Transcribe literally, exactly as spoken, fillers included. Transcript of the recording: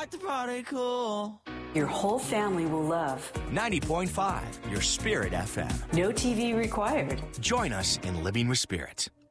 like to party cool. Your whole family will love ninety point five, your Spirit F M. No T V required. Join us in living with Spirit.